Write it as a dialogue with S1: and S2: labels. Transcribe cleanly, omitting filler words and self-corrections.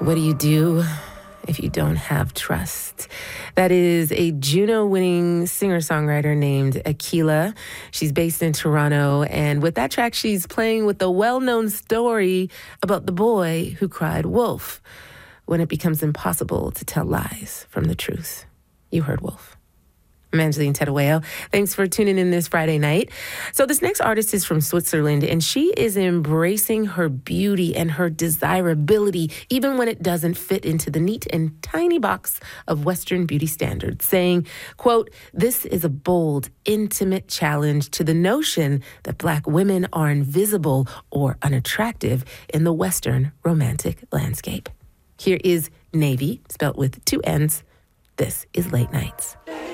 S1: What do you do if you don't have trust? That is a Juno-winning singer-songwriter named Akila. She's based in Toronto, and with that track, she's playing with the well-known story about the boy who cried wolf when it becomes impossible to tell lies from the truth. You heard wolf. I'm Angeline Terueo. Thanks for tuning in this Friday night. So this next artist is from Switzerland, and she is embracing her beauty and her desirability, even when it doesn't fit into the neat and tiny box of Western beauty standards, saying, quote, "This is a bold, intimate challenge to the notion that Black women are invisible or unattractive in the Western romantic landscape." Here is Navy, spelt with two N's. This is Late Nights.